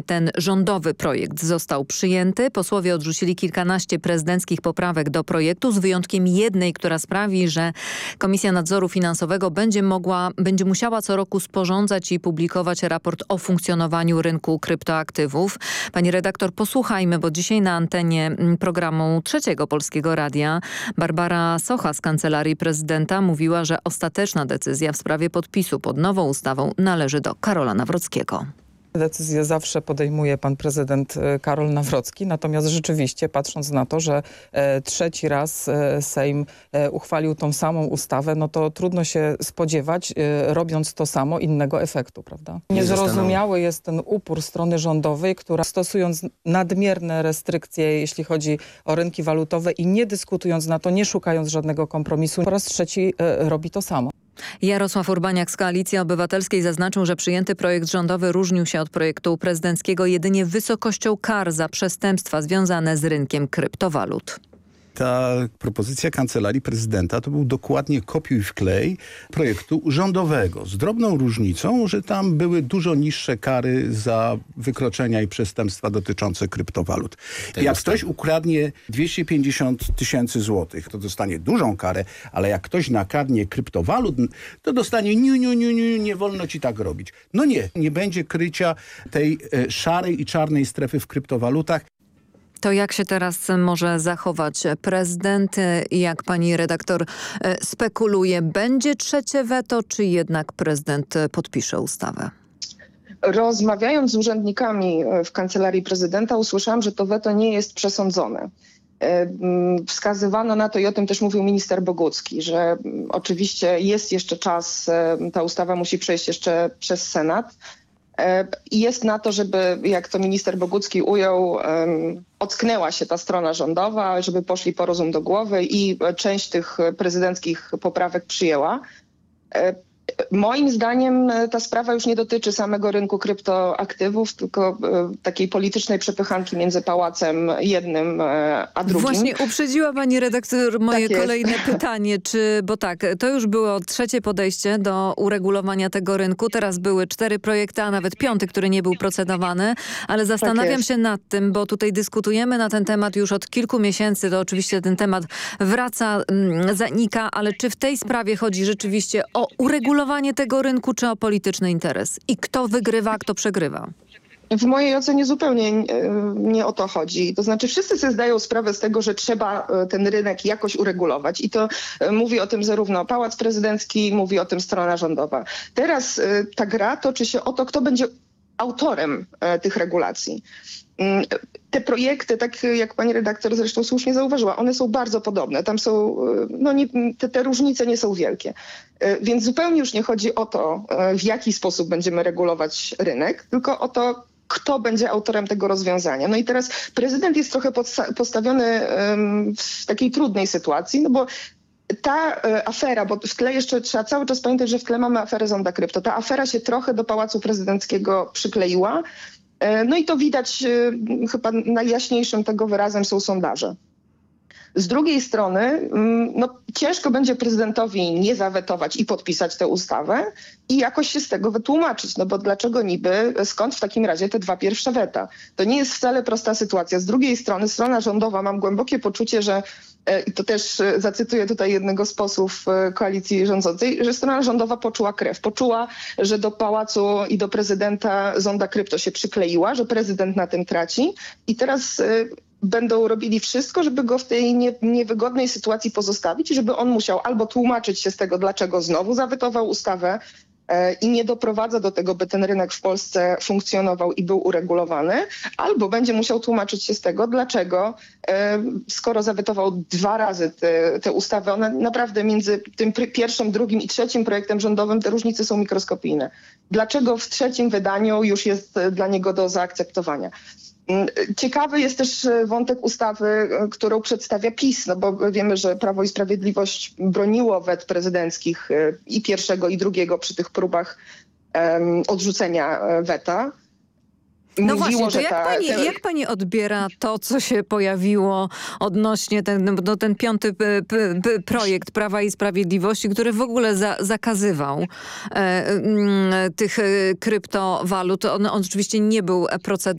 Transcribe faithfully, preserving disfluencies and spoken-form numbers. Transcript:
ten rządowy projekt został przyjęty. Posłowie odrzucili kilkanaście prezydenckich poprawek do projektu, z wyjątkiem jednej, która sprawi, że Komisja Nadzoru Finansowego będzie mogła, będzie musiała co roku sporządzać i publikować raport o funkcjonowaniu rynku kryptoaktywów. Pani redaktor, posłuchajmy, bo dzisiaj na antenie programu Trzeciego Polskiego Radia Barbara Socha z Kancelarii Prezydenta mówiła, że ostateczna decyzja w sprawie podpisu pod nową ustawą należy do Karola Nawrockiego. Decyzję zawsze podejmuje pan prezydent Karol Nawrocki, natomiast rzeczywiście patrząc na to, że e, trzeci raz e, Sejm e, uchwalił tą samą ustawę, no to trudno się spodziewać, e, robiąc to samo, innego efektu, prawda? Niezrozumiały jest ten upór strony rządowej, która stosując nadmierne restrykcje, jeśli chodzi o rynki walutowe i nie dyskutując na to, nie szukając żadnego kompromisu, po raz trzeci e, robi to samo. Jarosław Urbaniak z Koalicji Obywatelskiej zaznaczył, że przyjęty projekt rządowy różnił się od projektu prezydenckiego jedynie wysokością kar za przestępstwa związane z rynkiem kryptowalut. Ta propozycja Kancelarii Prezydenta to był dokładnie kopiuj wklej projektu rządowego. Z drobną różnicą, że tam były dużo niższe kary za wykroczenia i przestępstwa dotyczące kryptowalut. Tego jak ktoś ukradnie dwieście pięćdziesiąt tysięcy złotych, to dostanie dużą karę, ale jak ktoś nakradnie kryptowalut, to dostanie niu, niu, niu, niu, nie wolno ci tak robić. No nie, nie będzie krycia tej e, szarej i czarnej strefy w kryptowalutach. To jak się teraz może zachować prezydent? Jak pani redaktor spekuluje, będzie trzecie weto, czy jednak prezydent podpisze ustawę? Rozmawiając z urzędnikami w Kancelarii Prezydenta usłyszałam, że to weto nie jest przesądzone. Wskazywano na to i o tym też mówił minister Bogucki, że oczywiście jest jeszcze czas, ta ustawa musi przejść jeszcze przez Senat. I jest na to, żeby, jak to minister Bogucki ujął, um, ocknęła się ta strona rządowa, żeby poszli po rozum do głowy i część tych prezydenckich poprawek przyjęła. Moim zdaniem ta sprawa już nie dotyczy samego rynku kryptoaktywów, tylko e, takiej politycznej przepychanki między pałacem jednym e, a drugim. Właśnie uprzedziła pani redaktor moje tak kolejne pytanie, czy, bo tak, to już było trzecie podejście do uregulowania tego rynku. Teraz były cztery projekty, a nawet piąty, który nie był procedowany, ale zastanawiam tak się nad tym, bo tutaj dyskutujemy na ten temat już od kilku miesięcy, to oczywiście ten temat wraca, mm, zanika, ale czy w tej sprawie chodzi rzeczywiście o uregulowanie tego rynku, czy o polityczny interes? I kto wygrywa, a kto przegrywa? W mojej ocenie zupełnie nie o to chodzi. To znaczy wszyscy sobie zdają sprawę z tego, że trzeba ten rynek jakoś uregulować. I to mówi o tym zarówno Pałac Prezydencki, mówi o tym strona rządowa. Teraz ta gra toczy się o to, kto będzie autorem tych regulacji. Te projekty, tak jak pani redaktor zresztą słusznie zauważyła, one są bardzo podobne. Tam są, no nie, te, te różnice nie są wielkie. Więc zupełnie już nie chodzi o to, w jaki sposób będziemy regulować rynek, tylko o to, kto będzie autorem tego rozwiązania. No i teraz prezydent jest trochę podsta- postawiony w takiej trudnej sytuacji, no bo ta afera, bo w tle jeszcze trzeba cały czas pamiętać, że w tle mamy aferę Zonda Krypto. Ta afera się trochę do Pałacu Prezydenckiego przykleiła. No i to widać, chyba najjaśniejszym tego wyrazem są sondaże. Z drugiej strony no, ciężko będzie prezydentowi nie zawetować i podpisać tę ustawę i jakoś się z tego wytłumaczyć. No bo dlaczego niby, skąd w takim razie te dwa pierwsze weta? To nie jest wcale prosta sytuacja. Z drugiej strony strona rządowa, mam głębokie poczucie, że i to też zacytuję tutaj jednego z posłów koalicji rządzącej, że strona rządowa poczuła krew. Poczuła, że do pałacu i do prezydenta Zonda Krypto się przykleiła, że prezydent na tym traci i teraz będą robili wszystko, żeby go w tej nie, niewygodnej sytuacji pozostawić i żeby on musiał albo tłumaczyć się z tego, dlaczego znowu zawetował ustawę e, i nie doprowadza do tego, by ten rynek w Polsce funkcjonował i był uregulowany, albo będzie musiał tłumaczyć się z tego, dlaczego e, skoro zawetował dwa razy tę ustawę, one naprawdę między tym pr- pierwszym, drugim i trzecim projektem rządowym te różnice są mikroskopijne. Dlaczego w trzecim wydaniu już jest dla niego do zaakceptowania? Ciekawy jest też wątek ustawy, którą przedstawia PiS, no bo wiemy, że Prawo i Sprawiedliwość broniło wet prezydenckich i pierwszego, i drugiego przy tych próbach um, odrzucenia weta. No Mówiło, właśnie, to jak, ta, pani, te... jak pani odbiera to, co się pojawiło odnośnie ten, no, ten piąty p, p, p, projekt Prawa i Sprawiedliwości, który w ogóle za, zakazywał e, m, tych kryptowalut. On, on oczywiście nie był procedowany.